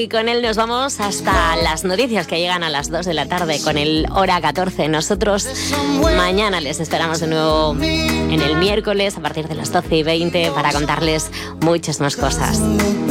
y con él nos vamos hasta las noticias que llegan a las 2 de la tarde con el Hora 14. Nosotros mañana les esperamos de nuevo en el miércoles a partir de las 12:20 para contarles muchas más cosas.